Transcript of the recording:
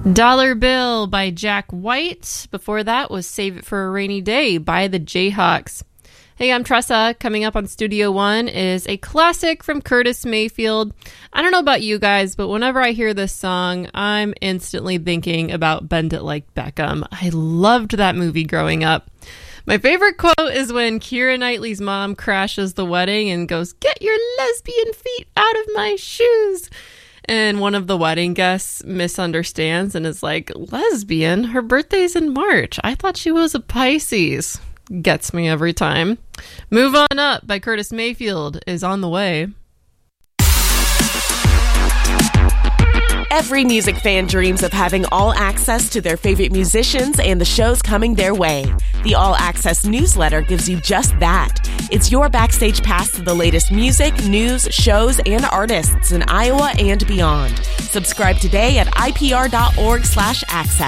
Dollar Bill by Jack White. Before that was Save It for a Rainy Day by the Jayhawks. Hey, I'm Tressa. Coming up on Studio One is a classic from Curtis Mayfield. I don't know about you guys, but whenever I hear this song, I'm instantly thinking about Bend It Like Beckham. I loved that movie growing up. My favorite quote is when Keira Knightley's mom crashes the wedding and goes, "Get your lesbian feet out of my shoes." And one of the wedding guests misunderstands and is like, "Lesbian? Her birthday's in March. I thought she was a Pisces." Gets me every time. Move On Up by Curtis Mayfield is on the way. Every music fan dreams of having all access to their favorite musicians and the shows coming their way. The All Access newsletter gives you just that. It's your backstage pass to the latest music, news, shows, and artists in Iowa and beyond. Subscribe today at ipr.org/access.